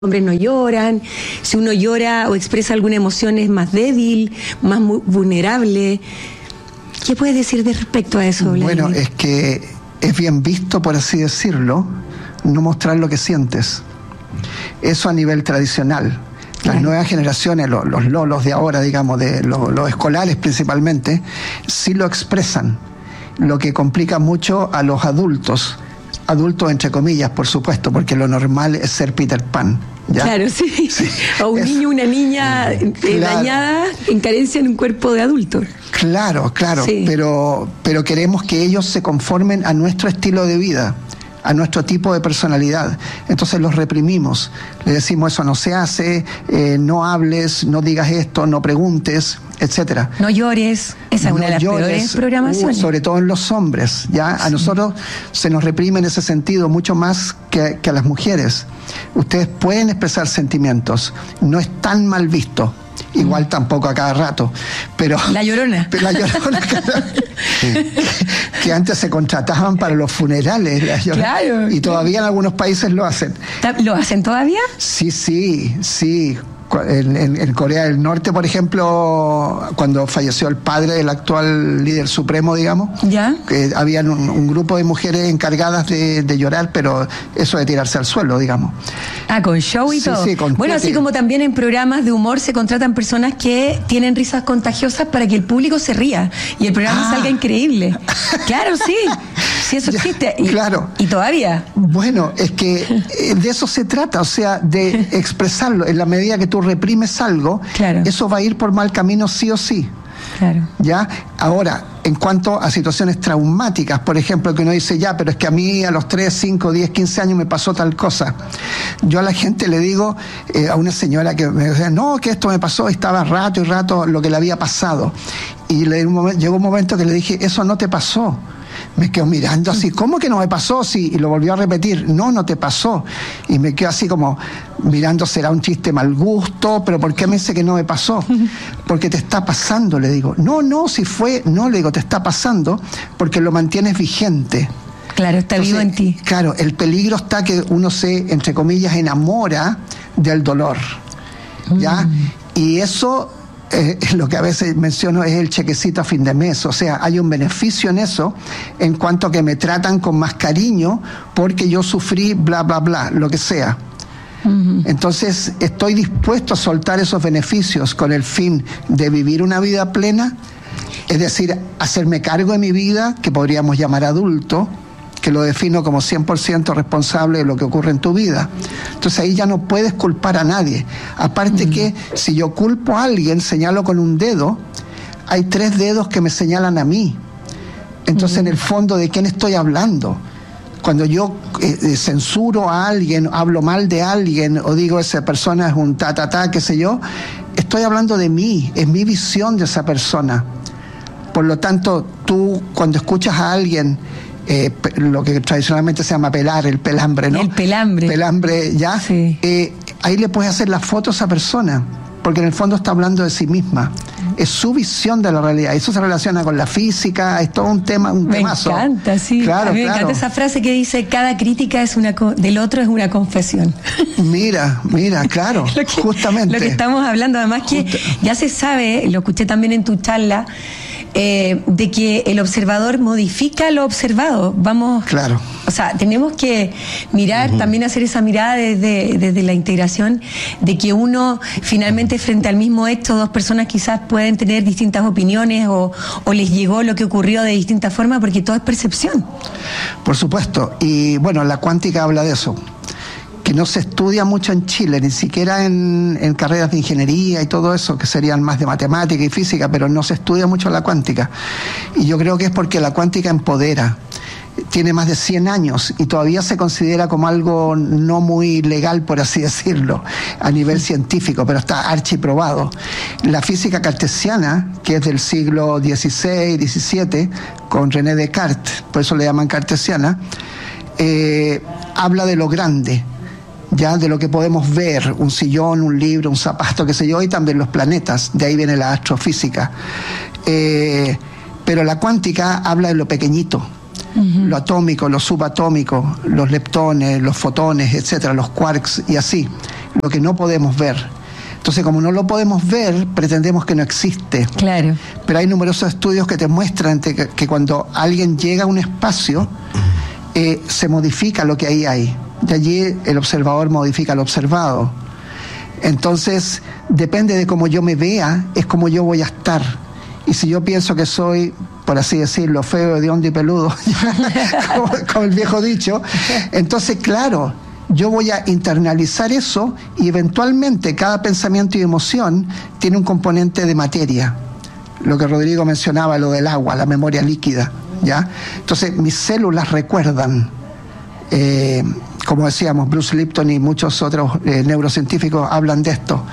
hombres no lloran, si uno llora o expresa alguna emoción es más débil, más vulnerable. ¿Qué puedes decir de respecto a eso, Vladimir? Bueno, es que es bien visto, por así decirlo, no mostrar lo que sientes. Eso a nivel tradicional. Las nuevas generaciones, los lolos de ahora, digamos, de los escolares principalmente, sí lo expresan, lo que complica mucho a los adultos entre comillas, por supuesto, porque lo normal es ser Peter Pan. ¿Ya? Claro, sí. O un niño, una niña dañada, en carencia en un cuerpo de adulto. Claro, sí. pero queremos que ellos se conformen a nuestro estilo de vida, a nuestro tipo de personalidad. Entonces los reprimimos, le decimos eso no se hace, no hables, no digas esto, no preguntes, etcétera. No llores, esa es una de las peores programaciones. Sobre todo en los hombres, ¿ya? A nosotros se nos reprime en ese sentido mucho más que a las mujeres. Ustedes pueden expresar sentimientos, no es tan mal visto. Igual tampoco a cada rato, pero... La Llorona. Que antes se contrataban para los funerales, la Llorona. Claro. Y todavía en algunos países lo hacen. ¿Lo hacen todavía? Sí. En Corea del Norte, por ejemplo, cuando falleció el padre del actual líder supremo, digamos, que habían un grupo de mujeres encargadas de llorar, pero eso de tirarse al suelo, digamos. Con show y todo. Sí, bueno, así como también en programas de humor se contratan personas que tienen risas contagiosas para que el público se ría y el programa salga increíble. Claro, sí. Sí, eso existe. Claro. Y todavía. Bueno, es que de eso se trata, o sea, de expresarlo. En la medida que tú reprimes algo, eso va a ir por mal camino sí o sí. Claro. ¿Ya? Ahora, en cuanto a situaciones traumáticas, por ejemplo, que uno dice, pero es que a mí a los 3, 5, 10, 15 años me pasó tal cosa. Yo a la gente le digo, a una señora que me decía, no, que esto me pasó, y estaba rato y rato lo que le había pasado. Y llegó un momento que le dije, eso no te pasó. Me quedo mirando así, ¿cómo que no me pasó? Sí, y lo volvió a repetir, no te pasó. Y me quedo así como mirando, será un chiste mal gusto, pero ¿por qué me dice que no me pasó? Porque te está pasando, le digo. No, si fue, no, le digo, te está pasando porque lo mantienes vigente. Claro, está vivo en ti. Claro, el peligro está que uno se, entre comillas, enamora del dolor, ¿ya? Y eso... lo que a veces menciono es el chequecito a fin de mes, o sea, hay un beneficio en eso en cuanto a que me tratan con más cariño porque yo sufrí bla, bla, bla, lo que sea. Entonces estoy dispuesto a soltar esos beneficios con el fin de vivir una vida plena, es decir, hacerme cargo de mi vida, que podríamos llamar adulto, que lo defino como 100% responsable de lo que ocurre en tu vida. Entonces ahí ya no puedes culpar a nadie. Aparte que si yo culpo a alguien, señalo con un dedo, hay 3 dedos que me señalan a mí. Entonces en el fondo, ¿de quién estoy hablando? Cuando yo censuro a alguien, hablo mal de alguien, o digo esa persona es un qué sé yo, estoy hablando de mí, es mi visión de esa persona. Por lo tanto, tú cuando escuchas a alguien, lo que tradicionalmente se llama el pelambre, ¿no? El pelambre. Pelambre, ¿ya? Sí. Ahí le puedes hacer la foto a esa persona, porque en el fondo está hablando de sí misma. Es su visión de la realidad. Eso se relaciona con la física, es todo un temazo. Me encanta, sí. Claro, a mí me encanta esa frase que dice, cada crítica del otro es una confesión. Mira, claro, justamente. Lo que estamos hablando, además que ya se sabe, lo escuché también en tu charla, de que el observador modifica lo observado. Claro. O sea, tenemos que mirar, también hacer esa mirada desde la integración, de que uno finalmente frente al mismo hecho, 2 personas quizás pueden tener distintas opiniones o les llegó lo que ocurrió de distintas formas, porque todo es percepción. Por supuesto, y bueno, la cuántica habla de eso, que no se estudia mucho en Chile, ni siquiera en carreras de ingeniería y todo eso, que serían más de matemática y física, pero no se estudia mucho la cuántica. Y yo creo que es porque la cuántica empodera. Tiene más de 100 años y todavía se considera como algo no muy legal, por así decirlo, a nivel científico, pero está archiprobado. La física cartesiana, que es del siglo XVI, XVII, con René Descartes, por eso le llaman cartesiana, habla de lo grande, ya de lo que podemos ver, un sillón, un libro, un zapato, qué sé yo, y también los planetas, de ahí viene la astrofísica. Pero la cuántica habla de lo pequeñito, lo atómico, lo subatómico, los leptones, los fotones, etcétera, los quarks y así. lo que no podemos ver. Entonces, como no lo podemos ver, pretendemos que no existe. Claro. Pero hay numerosos estudios que te muestran que cuando alguien llega a un espacio, se modifica lo que ahí hay. De allí el observador modifica lo observado. Entonces, depende de cómo yo me vea, es como yo voy a estar. Y si yo pienso que soy, por así decirlo, feo, hediondo y peludo, como el viejo dicho, entonces, claro, yo voy a internalizar eso y eventualmente cada pensamiento y emoción tiene un componente de materia. Lo que Rodrigo mencionaba, lo del agua, la memoria líquida, ¿ya? Entonces, mis células recuerdan, como decíamos, Bruce Lipton y muchos otros neurocientíficos hablan de esto.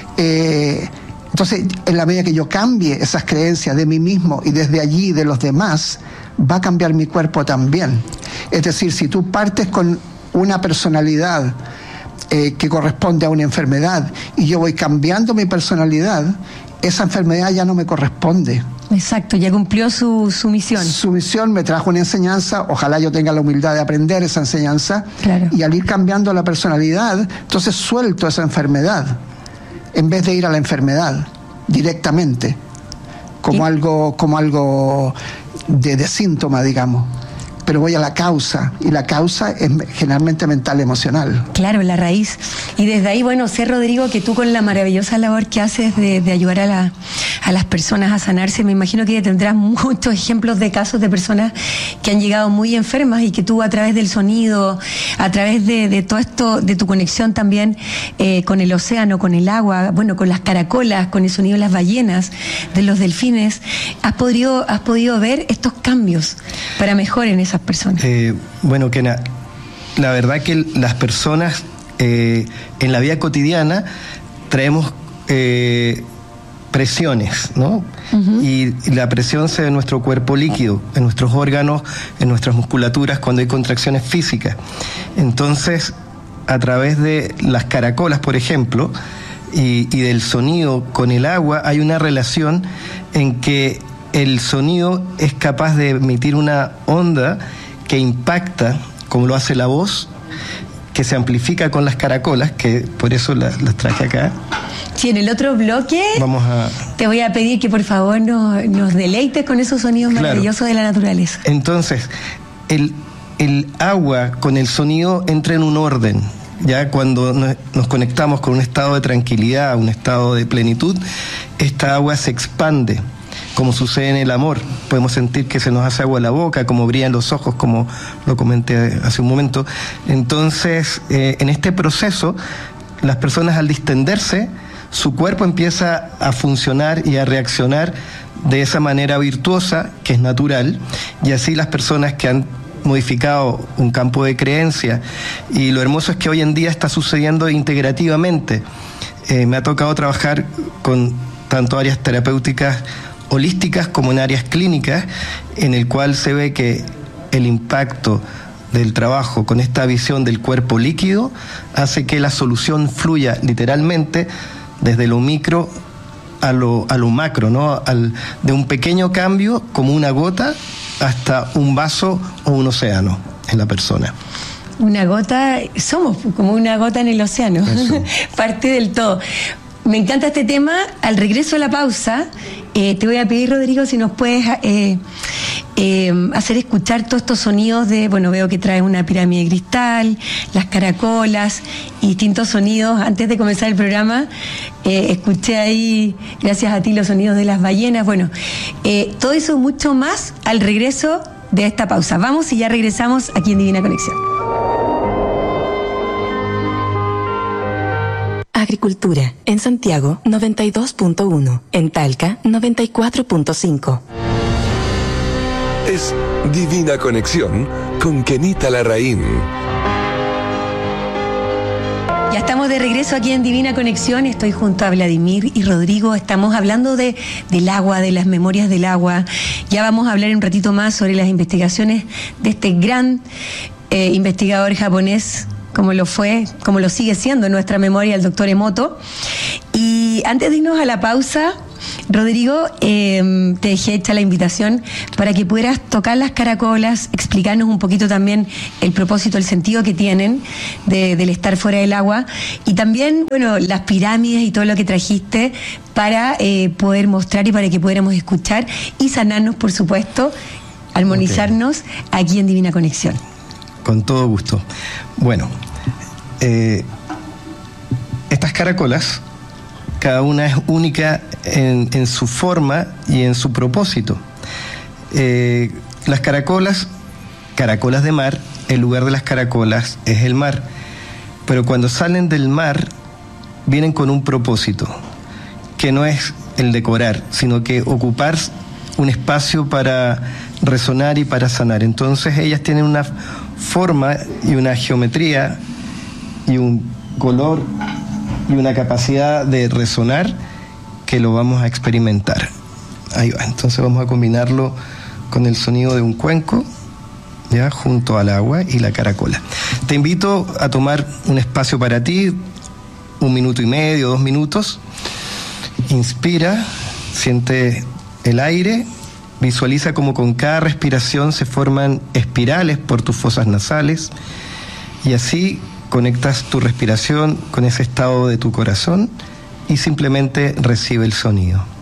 Entonces, en la medida que yo cambie esas creencias de mí mismo y desde allí de los demás, va a cambiar mi cuerpo también. Es decir, si tú partes con una personalidad que corresponde a una enfermedad y yo voy cambiando mi personalidad, esa enfermedad ya no me corresponde. Exacto, ya cumplió su misión. Su misión me trajo una enseñanza, ojalá yo tenga la humildad de aprender esa enseñanza, claro. Y al ir cambiando la personalidad, entonces suelto esa enfermedad, en vez de ir a la enfermedad directamente, como algo de síntoma, digamos. Pero voy a la causa, y la causa es generalmente mental, emocional. Claro, la raíz. Y desde ahí, bueno, sé, Rodrigo, que tú con la maravillosa labor que haces de ayudar a las personas a sanarse, me imagino que tendrás muchos ejemplos de casos de personas que han llegado muy enfermas y que tú a través del sonido, a través de todo esto, de tu conexión también con el océano, con el agua, bueno, con las caracolas, con el sonido de las ballenas, de los delfines, has podido ver estos cambios para mejor en esas personas. Bueno, Kena, la verdad que las personas en la vida cotidiana traemos presiones, ¿no? Uh-huh. Y la presión se ve en nuestro cuerpo líquido, en nuestros órganos, en nuestras musculaturas cuando hay contracciones físicas. Entonces, a través de las caracolas, por ejemplo, y del sonido con el agua, hay una relación en que el sonido es capaz de emitir una onda que impacta, como lo hace la voz, que se amplifica con las caracolas, que por eso las traje acá. Sí, en el otro bloque te voy a pedir que por favor nos deleites con esos sonidos maravillosos de la naturaleza. Entonces, el agua con el sonido entra en un orden. Ya cuando nos conectamos con un estado de tranquilidad, un estado de plenitud, esta agua se expande. Como sucede en el amor, podemos sentir que se nos hace agua en la boca, como brillan los ojos, como lo comenté hace un momento. Entonces, en este proceso, las personas al distenderse, su cuerpo empieza a funcionar y a reaccionar de esa manera virtuosa, que es natural, y así las personas que han modificado un campo de creencia, y lo hermoso es que hoy en día está sucediendo integrativamente. Me ha tocado trabajar con tanto áreas terapéuticas holísticas como en áreas clínicas, en el cual se ve que el impacto del trabajo con esta visión del cuerpo líquido hace que la solución fluya literalmente desde lo micro a lo macro, ¿no? De un pequeño cambio como una gota hasta un vaso o un océano en la persona. Una gota, somos como una gota en el océano, parte del todo. Me encanta este tema. Al regreso de la pausa, te voy a pedir, Rodrigo, si nos puedes hacer escuchar todos estos sonidos bueno, veo que traes una pirámide de cristal, las caracolas y distintos sonidos. Antes de comenzar el programa, escuché ahí, gracias a ti, los sonidos de las ballenas. Bueno, todo eso mucho más al regreso de esta pausa. Vamos y ya regresamos aquí en Divina Conexión. Agricultura, en Santiago 92.1, en Talca 94.5. Es Divina Conexión con Kenita Larraín. Ya estamos de regreso aquí en Divina Conexión. Estoy junto a Vladimir y Rodrigo. Estamos hablando del agua, de las memorias del agua. Ya vamos a hablar un ratito más sobre las investigaciones de este gran investigador japonés, como lo sigue siendo en nuestra memoria el doctor Emoto. Y antes de irnos a la pausa, Rodrigo, te dejé hecha la invitación para que pudieras tocar las caracolas, explicarnos un poquito también el propósito, el sentido que tienen del estar fuera del agua, y también, bueno, las pirámides y todo lo que trajiste para poder mostrar y para que pudiéramos escuchar y sanarnos, por supuesto, armonizarnos aquí en Divina Conexión. Con todo gusto. Bueno, estas caracolas, cada una es única en su forma y en su propósito. Las caracolas de mar, el lugar de las caracolas es el mar, pero cuando salen del mar vienen con un propósito, que no es el decorar, sino que ocupar un espacio para resonar y para sanar. Entonces ellas tienen una forma y una geometría y un color y una capacidad de resonar que lo vamos a experimentar. Ahí va. Entonces vamos a combinarlo con el sonido de un cuenco, ya, junto al agua y la caracola. Te invito a tomar un espacio para ti, 1 minuto y medio, 2 minutos. Inspira, siente el aire, visualiza como con cada respiración se forman espirales por tus fosas nasales, y así conectas tu respiración con ese estado de tu corazón y simplemente recibe el sonido.